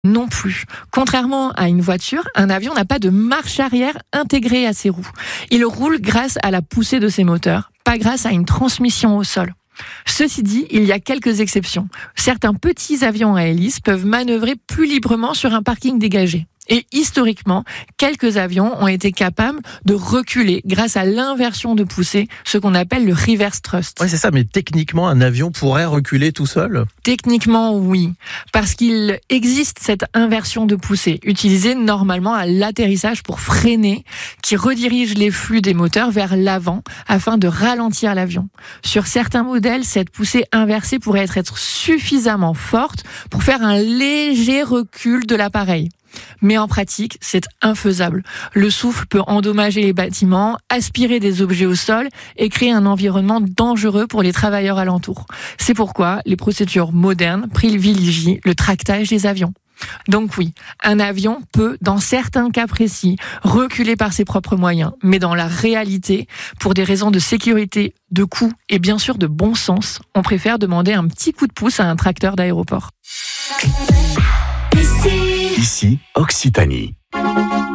Non plus. Contrairement à une voiture, un avion n'a pas de marche arrière intégrée à ses roues. Il roule grâce à la poussée de ses moteurs, pas grâce à une transmission au sol. Ceci dit, il y a quelques exceptions. Certains petits avions à hélice peuvent manœuvrer plus librement sur un parking dégagé. Et historiquement, quelques avions ont été capables de reculer grâce à l'inversion de poussée, ce qu'on appelle le reverse thrust. Oui, c'est ça, mais techniquement, un avion pourrait reculer tout seul ? Techniquement, oui, parce qu'il existe cette inversion de poussée, utilisée normalement à l'atterrissage pour freiner, qui redirige les flux des moteurs vers l'avant afin de ralentir l'avion. Sur certains modèles, cette poussée inversée pourrait être suffisamment forte pour faire un léger recul de l'appareil. Mais en pratique, c'est infaisable. Le souffle peut endommager les bâtiments, aspirer des objets au sol et créer un environnement dangereux pour les travailleurs alentours. C'est pourquoi les procédures modernes privilégient le tractage des avions. Donc oui, un avion peut, dans certains cas précis, reculer par ses propres moyens. Mais dans la réalité, pour des raisons de sécurité, de coût et bien sûr de bon sens, on préfère demander un petit coup de pouce à un tracteur d'aéroport. Ici, Occitanie.